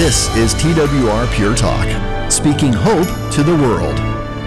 This is TWR Pure Talk, speaking hope to the world.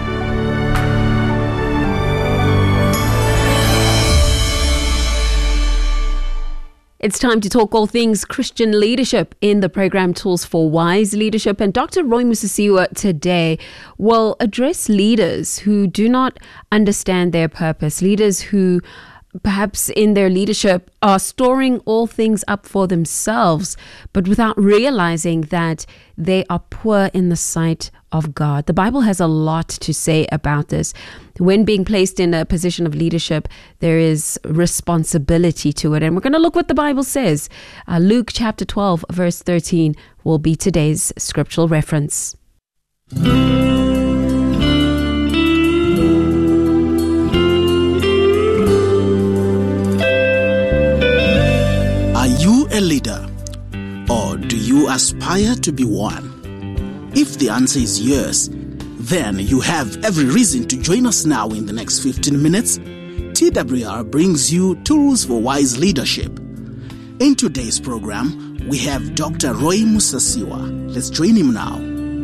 It's time to talk all things Christian leadership in the program Tools for Wise Leadership. And Dr. Roy Musasiwa today will address leaders who do not understand their purpose, leaders who perhaps in their leadership are storing all things up for themselves, but without realizing that they are poor in the sight of God. The Bible has a lot to say about this. When being placed in a position of leadership, there is responsibility to it. And we're going to look what the Bible says. Luke chapter 12, verse 13 will be today's scriptural reference. Are you a leader, or do you aspire to be one? If the answer is yes, then you have every reason to join us now in the next 15 minutes. TWR brings you Tools for Wise Leadership. In today's program, we have Dr. Roy Musasiwa. Let's join him now.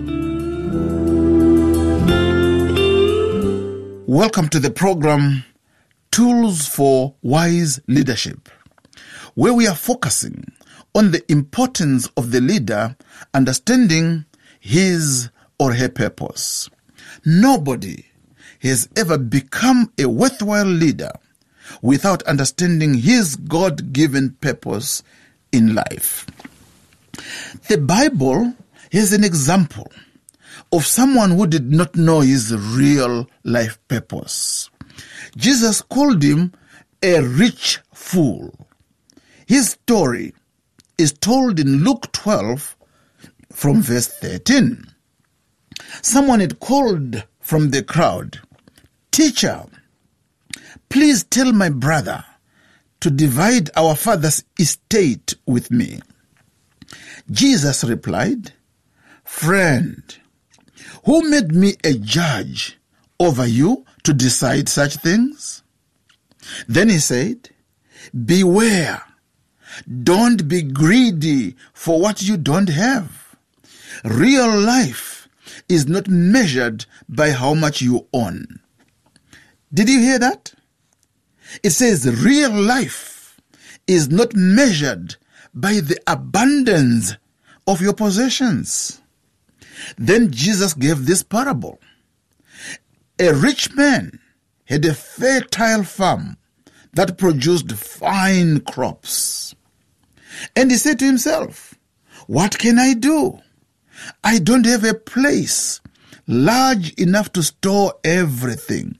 Welcome to the program Tools for Wise Leadership, where we are focusing on the importance of the leader understanding his or her purpose. Nobody has ever become a worthwhile leader without understanding his God-given purpose in life. The Bible is an example of someone who did not know his real life purpose. Jesus called him a rich fool. His story is told in Luke 12 from verse 13. Someone had called from the crowd, "Teacher, please tell my brother to divide our father's estate with me." Jesus replied, "Friend, who made me a judge over you to decide such things?" Then he said, "Beware. Don't be greedy for what you don't have. Real life is not measured by how much you own." Did you hear that? It says real life is not measured by the abundance of your possessions. Then Jesus gave this parable. A rich man had a fertile farm that produced fine crops. And he said to himself, "What can I do? I don't have a place large enough to store everything."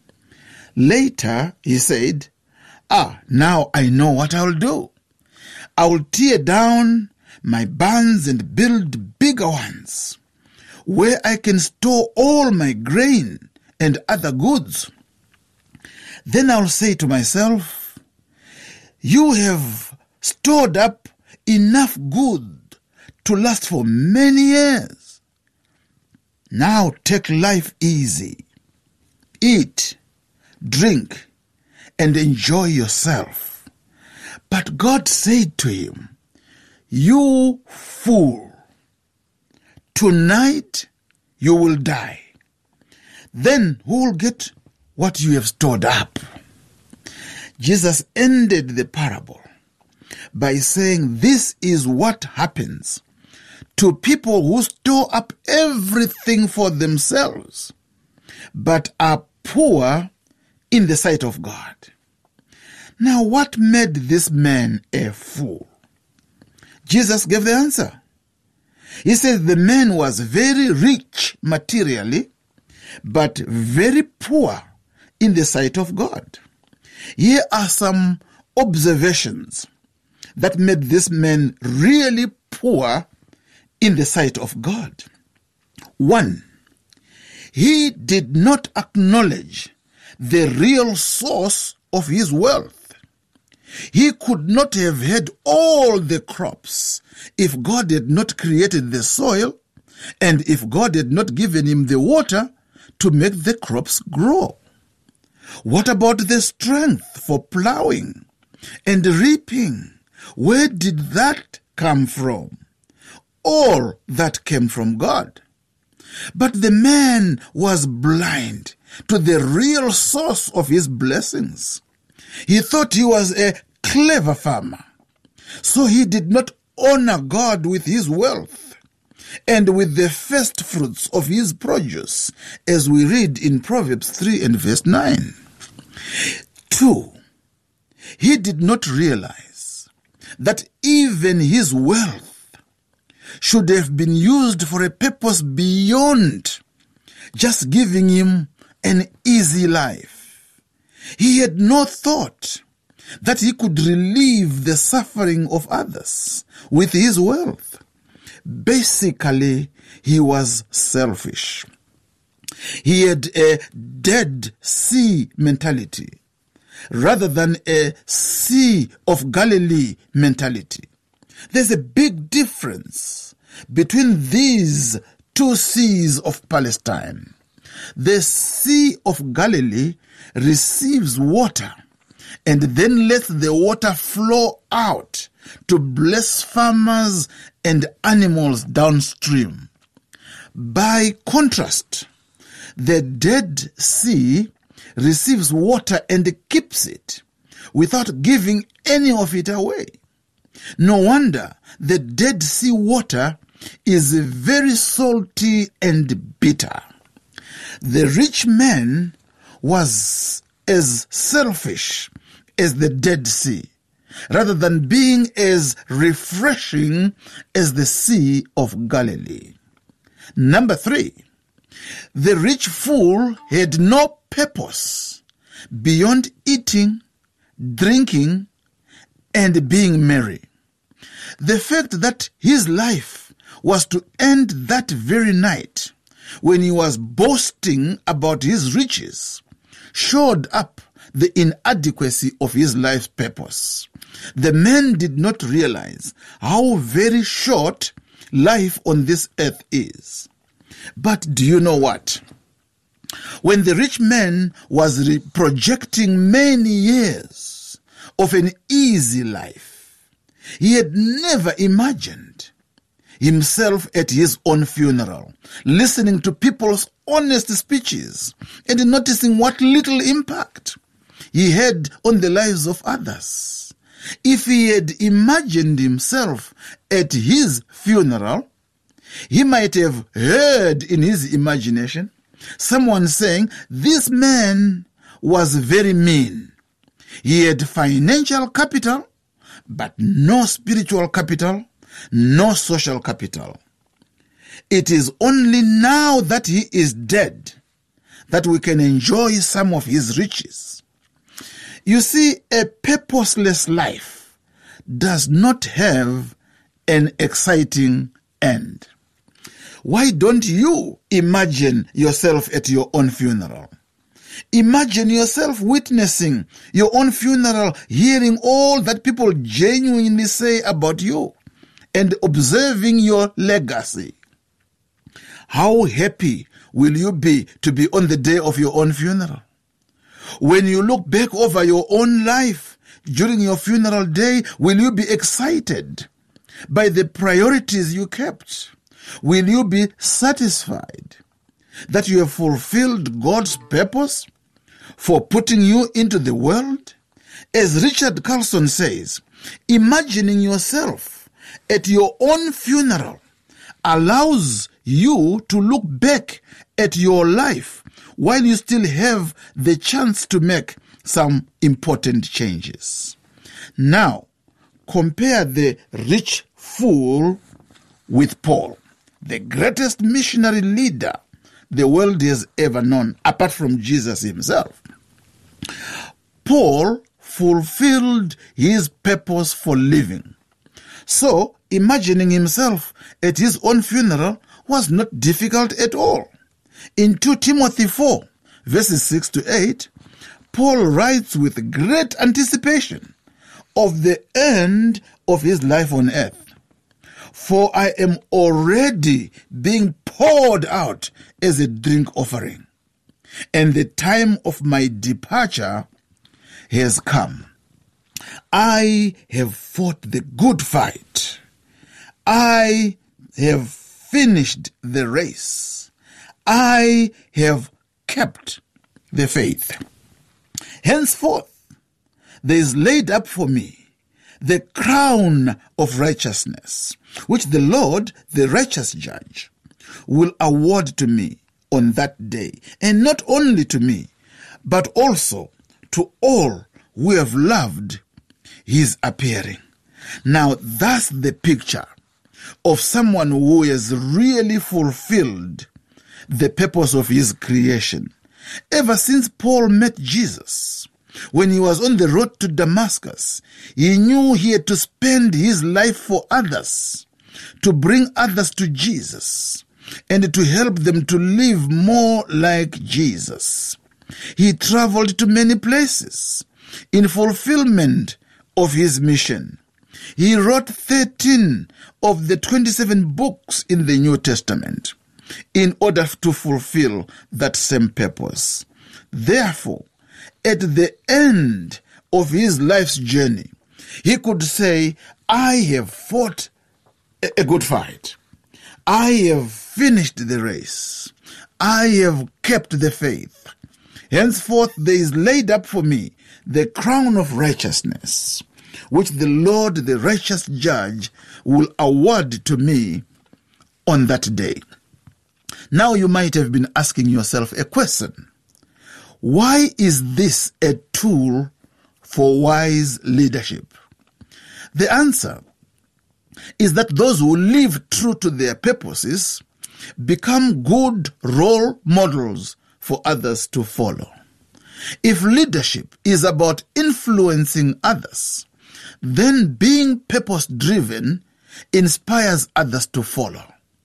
Later, he said, now I know what I'll do. I'll tear down my barns and build bigger ones, where I can store all my grain and other goods. Then I'll say to myself, you have stored up enough good to last for many years. Now take life easy. Eat, drink, and enjoy yourself. But God said to him, "You fool, tonight you will die. Then who will get what you have stored up?" Jesus ended the parable by saying this is what happens to people who store up everything for themselves, but are poor in the sight of God. Now, what made this man a fool? Jesus gave the answer. He said the man was very rich materially, but very poor in the sight of God. Here are some observations that made this man really poor in the sight of God. 1, he did not acknowledge the real source of his wealth. He could not have had all the crops if God had not created the soil and if God had not given him the water to make the crops grow. What about the strength for plowing and reaping? Where did that come from? all that came from God. But the man was blind to the real source of his blessings. He thought he was a clever farmer, so he did not honor God with his wealth and with the first fruits of his produce, as we read in Proverbs 3 and verse 9. 2. He did not realize that even his wealth should have been used for a purpose beyond just giving him an easy life. He had no thought that he could relieve the suffering of others with his wealth. Basically, he was selfish. He had a Dead Sea mentality rather than a Sea of Galilee mentality. There's a big difference between these two seas of Palestine. The Sea of Galilee receives water and then lets the water flow out to bless farmers and animals downstream. By contrast, the Dead Sea receives water and keeps it without giving any of it away. No wonder the Dead Sea water is very salty and bitter. The rich man was as selfish as the Dead Sea, rather than being as refreshing as the Sea of Galilee. Number 3, the rich fool had no purpose beyond eating, drinking, and being merry. The fact that his life was to end that very night when he was boasting about his riches showed up the inadequacy of his life's purpose. The man did not realize how very short life on this earth is. But do you know what? When the rich man was projecting many years of an easy life, he had never imagined himself at his own funeral, listening to people's honest speeches and noticing what little impact he had on the lives of others. If he had imagined himself at his funeral, he might have heard in his imagination someone saying, "This man was very mean. He had financial capital, but no spiritual capital, no social capital." It is only now that he is dead that we can enjoy some of his riches. You see, a purposeless life does not have an exciting end. Why don't you imagine yourself at your own funeral? Imagine yourself witnessing your own funeral, hearing all that people genuinely say about you, and observing your legacy. How happy will you be to be on the day of your own funeral? When you look back over your own life during your funeral day, will you be excited by the priorities you kept? Will you be satisfied that you have fulfilled God's purpose for putting you into the world? As Richard Carlson says, imagining yourself at your own funeral allows you to look back at your life while you still have the chance to make some important changes. Now, compare the rich fool with Paul, the greatest missionary leader the world has ever known, apart from Jesus himself. Paul fulfilled his purpose for living. So, imagining himself at his own funeral was not difficult at all. In 2 Timothy 4, verses 6 to 8, Paul writes with great anticipation of the end of his life on earth. "For I am already being poured out as a drink offering, and the time of my departure has come. I have fought the good fight. I have finished the race. I have kept the faith. Henceforth, there is laid up for me the crown of righteousness, which the Lord, the righteous judge, will award to me on that day, and not only to me, but also to all who have loved his appearing. Now, that's the picture of someone who has really fulfilled the purpose of his creation. Ever since Paul met Jesus, when he was on the road to Damascus, he knew he had to spend his life for others, to bring others to Jesus, and to help them to live more like Jesus. He traveled to many places in fulfillment of his mission. He wrote 13 of the 27 books in the New Testament in order to fulfill that same purpose. Therefore, at the end of his life's journey, he could say, I have fought a good fight. I have finished the race. I have kept the faith. Henceforth there is laid up for me the crown of righteousness, which the Lord, the righteous judge, will award to me on that day. Now you might have been asking yourself a question. Why is this a tool for wise leadership? The answer is that those who live true to their purposes become good role models for others to follow. If leadership is about influencing others, then being purpose-driven inspires others to follow.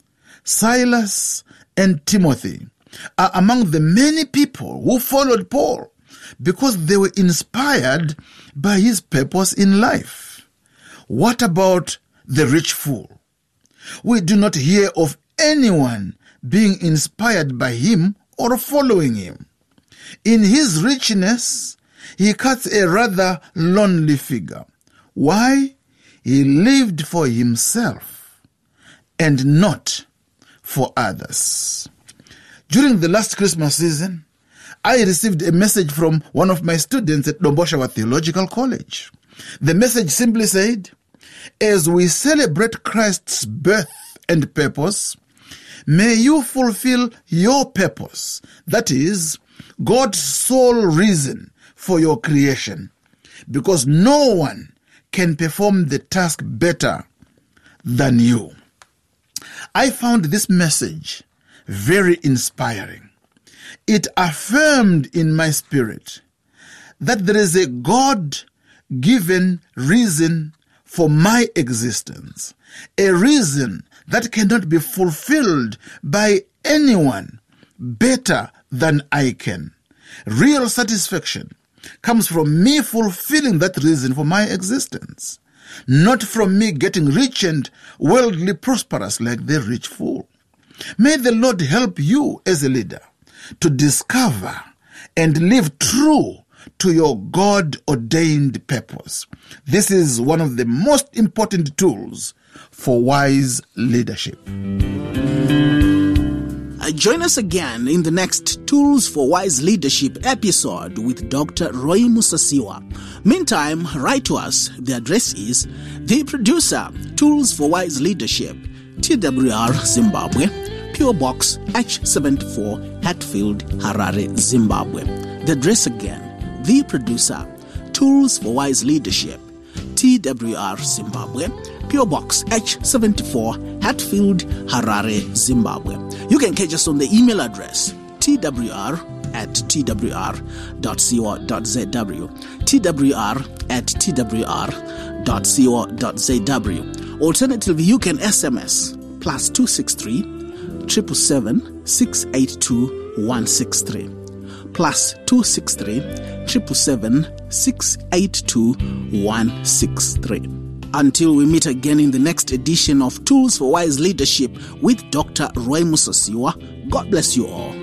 Silas and Timothy are among the many people who followed Paul because they were inspired by his purpose in life. What about the rich fool? We do not hear of anyone being inspired by him or following him. In his richness, he cuts a rather lonely figure. Why? He lived for himself and not for others. During the last Christmas season, I received a message from one of my students at Domboshawa Theological College. The message simply said, as we celebrate Christ's birth and purpose, may you fulfill your purpose, that is, God's sole reason for your creation, because no one can perform the task better than you. I found this message very inspiring. It affirmed in my spirit that there is a God-given reason for my existence, a reason that cannot be fulfilled by anyone better than I can. Real satisfaction comes from me fulfilling that reason for my existence, not from me getting rich and worldly prosperous like the rich fool. May the Lord help you as a leader to discover and live true to your God-ordained purpose. This is one of the most important tools for wise leadership. Join us again in the next Tools for Wise Leadership episode with Dr. Roy Musasiwa. Meantime, write to us. The address is The Producer, Tools for Wise Leadership, TWR, Zimbabwe, PO Box H74, Hatfield, Harare, Zimbabwe. The address again, The Producer, Tools for Wise Leadership, TWR, Zimbabwe, PO Box H74, Hatfield, Harare, Zimbabwe. You can catch us on the email address twr@twr.co.zw, twr@twr.co.zw. Alternatively, you can SMS +263 777 682 163, +263 777 682 163. Until we meet again in the next edition of Tools for Wise Leadership with Dr. Roy Musasiwa, God bless you all.